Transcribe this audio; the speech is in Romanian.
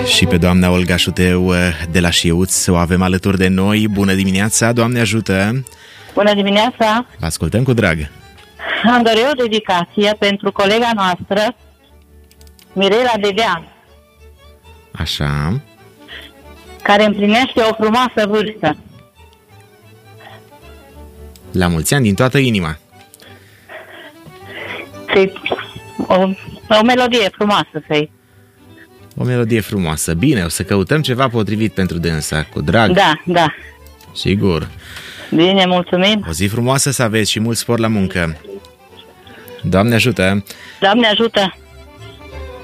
Și pe doamna Olga Șuteu de la Șiuț o avem alături de noi. Bună dimineața, Doamne ajută! Bună dimineața! Vă ascultăm cu drag! Am dorit o dedicație pentru colega noastră, Mirela Dedean, Așa. care împlinește o frumoasă vârstă. La mulți ani din toată inima! O melodie frumoasă să-i. O melodie frumoasă. Bine, o să căutăm ceva potrivit pentru dânsa, cu drag. Da. Sigur. Bine, mulțumim. O zi frumoasă să aveți și mult spor la muncă. Doamne ajută! Doamne ajută!